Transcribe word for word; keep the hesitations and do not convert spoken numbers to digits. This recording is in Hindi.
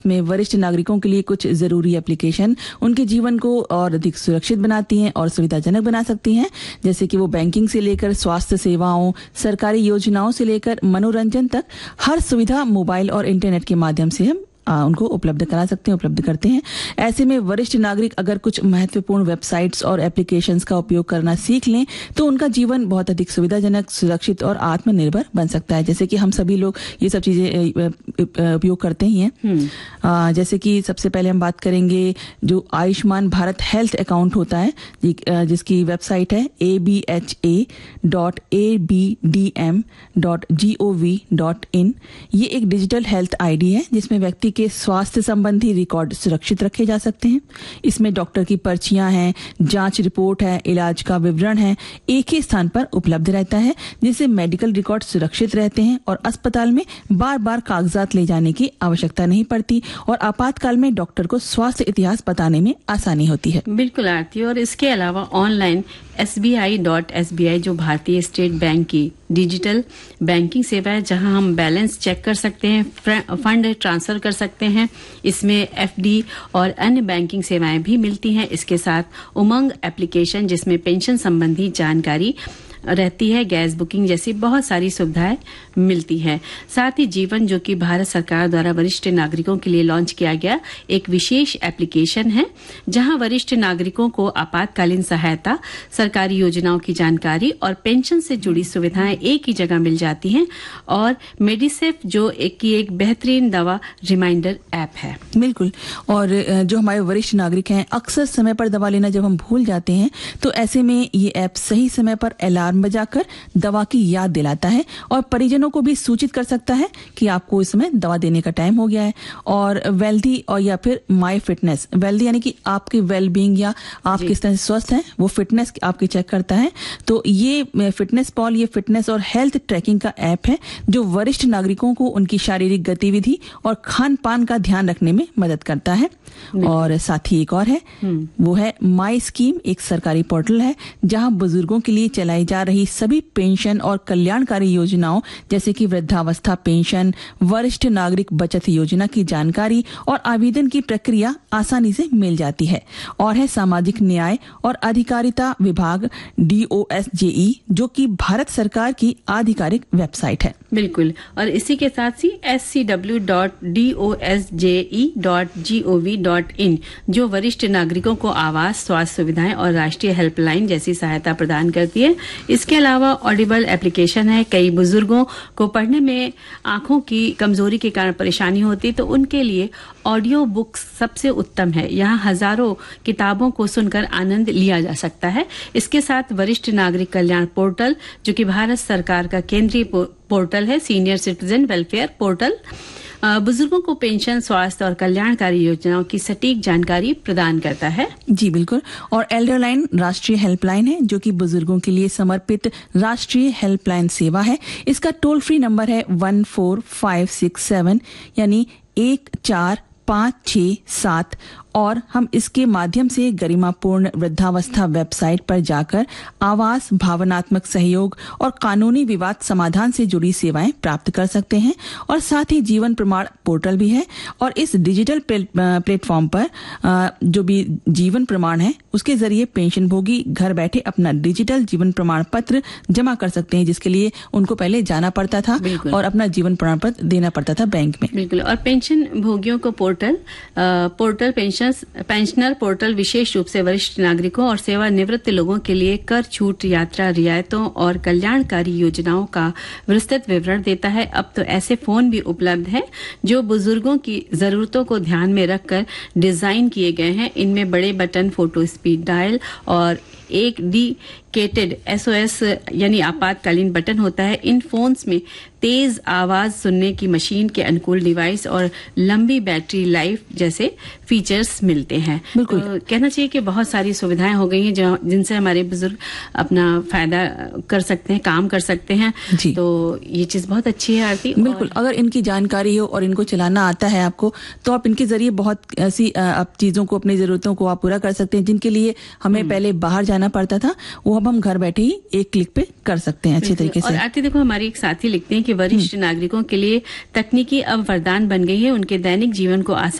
में वरिष्ठ नागरिकों के लिए कुछ जरूरी एप्लीकेशन उनके जीवन को और अधिक सुरक्षित बनाती हैं और सुविधाजनक बना सकती हैं, जैसे कि वो बैंकिंग से लेकर स्वास्थ्य सेवाओं, सरकारी योजनाओं से लेकर मनोरंजन तक हर सुविधा मोबाइल और इंटरनेट के माध्यम से हम आ, उनको उपलब्ध करा सकते हैं उपलब्ध करते हैं। ऐसे में वरिष्ठ नागरिक अगर कुछ महत्वपूर्ण वेबसाइट्स और एप्लीकेशंस का उपयोग करना सीख लें तो उनका जीवन बहुत अधिक सुविधाजनक, सुरक्षित और आत्मनिर्भर बन सकता है। जैसे कि हम सभी लोग ये सब चीजें उपयोग करते ही हैं। जैसे कि सबसे पहले हम बात करेंगे जो आयुष्मान भारत हेल्थ अकाउंट होता है, जिसकी वेबसाइट है A B H A dot A B D M dot G O V dot in. ये एक डिजिटल हेल्थ आईडी है जिसमें व्यक्ति के स्वास्थ्य संबंधी रिकॉर्ड सुरक्षित रखे जा सकते हैं। इसमें डॉक्टर की पर्चियां हैं, जांच रिपोर्ट है, इलाज का विवरण है, एक ही स्थान पर उपलब्ध रहता है, जिससे मेडिकल रिकॉर्ड सुरक्षित रहते हैं और अस्पताल में बार बार कागजात ले जाने की आवश्यकता नहीं पड़ती और आपातकाल में डॉक्टर को स्वास्थ्य इतिहास बताने में आसानी होती है। बिल्कुल आरती। और इसके अलावा online S B I dot S B I जो भारतीय स्टेट बैंक की डिजिटल बैंकिंग सेवा है, जहां हम बैलेंस चेक कर सकते हैं, फंड ट्रांसफर कर सकते हैं। इसमें एफ डी और अन्य बैंकिंग सेवाएं भी मिलती हैं। इसके साथ उमंग एप्लीकेशन जिसमें पेंशन संबंधी जानकारी रहती है, गैस बुकिंग जैसी बहुत सारी सुविधाएं मिलती है। साथ ही जीवन जो कि भारत सरकार द्वारा वरिष्ठ नागरिकों के लिए लॉन्च किया गया एक विशेष एप्लीकेशन है, जहां वरिष्ठ नागरिकों को आपातकालीन सहायता, सरकारी योजनाओं की जानकारी और पेंशन से जुड़ी सुविधाएं एक ही जगह मिल जाती हैं। और मेडिसेफ जो एक की एक बेहतरीन दवा रिमाइंडर ऐप है। बिल्कुल। और जो हमारे वरिष्ठ नागरिक हैं, अक्सर समय पर दवा लेना जब हम भूल जाते हैं तो ऐसे में ये ऐप सही समय पर अलार्म बजाकर दवा की याद दिलाता है और परिजनों को भी सूचित कर सकता है कि आपको इस समय दवा देने का टाइम हो गया है। और वेल्दी और या फिर माई फिटनेस, वेल्दी यानी कि आपकी वेल बीइंग या आप किस तरह से स्वस्थ हैं, वो फिटनेस आपकी चेक करता है। तो ये फिटनेस पॉल ये फिटनेस और हेल्थ ट्रैकिंग का ऐप है जो वरिष्ठ नागरिकों को उनकी शारीरिक गतिविधि और खान पान का ध्यान रखने में मदद करता है। और साथ ही एक और है, वो है माई स्कीम, एक सरकारी पोर्टल है जहां बुजुर्गों के लिए चलाई जा रही सभी पेंशन और कल्याणकारी योजनाओं जैसे कि वृद्धावस्था पेंशन, वरिष्ठ नागरिक बचत योजना की जानकारी और आवेदन की प्रक्रिया आसानी से मिल जाती है। और है सामाजिक न्याय और अधिकारिता विभाग डी ओ एस जे ई जो कि भारत सरकार की आधिकारिक वेबसाइट है। बिल्कुल। और इसी के साथ ही S C W dot D O S J E dot G O V dot in जो वरिष्ठ नागरिकों को आवास, स्वास्थ्य सुविधाएं और राष्ट्रीय हेल्पलाइन जैसी सहायता प्रदान करती है। इसके अलावा ऑडिबल एप्लीकेशन है। कई बुजुर्गों को पढ़ने में आंखों की कमजोरी के कारण परेशानी होती, तो उनके लिए ऑडियो बुक्स सबसे उत्तम है। यहाँ हजारों किताबों को सुनकर आनंद लिया जा सकता है। इसके साथ वरिष्ठ नागरिक कल्याण पोर्टल जो कि भारत सरकार का केंद्रीय पोर्टल है, सीनियर सिटीजन वेलफेयर पोर्टल, बुजुर्गों को पेंशन, स्वास्थ्य और कल्याणकारी योजनाओं की सटीक जानकारी प्रदान करता है। जी बिल्कुल। और एल्डरलाइन राष्ट्रीय हेल्पलाइन है जो कि बुजुर्गों के लिए समर्पित राष्ट्रीय हेल्पलाइन सेवा है। इसका टोल फ्री नंबर है one four five six seven यानी एक चार पाँच छः सात। और हम इसके माध्यम से गरिमापूर्ण वृद्धावस्था वेबसाइट पर जाकर आवास, भावनात्मक सहयोग और कानूनी विवाद समाधान से जुड़ी सेवाएं प्राप्त कर सकते हैं। और साथ ही जीवन प्रमाण पोर्टल भी है और इस डिजिटल प्लेटफॉर्म पर जो भी जीवन प्रमाण है उसके जरिए पेंशनभोगी घर बैठे अपना डिजिटल जीवन प्रमाण पत्र जमा कर सकते हैं, जिसके लिए उनको पहले जाना पड़ता था और अपना जीवन प्रमाण पत्र देना पड़ता था बैंक में। बिल्कुल। और पेंशन भोगियों को portal portal pension pensioner portal विशेष रूप से वरिष्ठ नागरिकों और सेवानिवृत्त लोगों के लिए कर छूट, यात्रा रियायतों और कल्याणकारी योजनाओं का विस्तृत विवरण देता है। अब तो ऐसे फोन भी उपलब्ध हैं जो बुजुर्गों की जरूरतों को ध्यान में रखकर डिजाइन किए गए हैं। इनमें बड़े बटन, फोटो स्पीड डायल और एक डेडिकेटेड एस ओ एस यानी आपातकालीन बटन होता है। इन फोन्स में तेज आवाज सुनने की मशीन के अनुकूल डिवाइस और लंबी बैटरी लाइफ जैसे फीचर्स मिलते हैं। बिल्कुल। तो कहना चाहिए कि बहुत सारी सुविधाएं हो गई हैं जिनसे हमारे बुजुर्ग अपना फायदा कर सकते हैं, काम कर सकते हैं। जी। तो ये चीज बहुत अच्छी है आरती। बिल्कुल। अगर इनकी जानकारी हो और इनको चलाना आता है आपको, तो आप इनके जरिए बहुत ऐसी आप चीजों को, अपनी जरूरतों को आप पूरा कर सकते हैं जिनके लिए हमें पहले बाहर जाना जाना पड़ता था, वो अब हम घर बैठे ही एक क्लिक पे कर सकते हैं अच्छे तरीके से। और आरती देखो, हमारी एक साथी लिखते हैं कि वरिष्ठ नागरिकों के लिए तकनीकी अब वरदान बन गई है, उनके दैनिक जीवन को आसान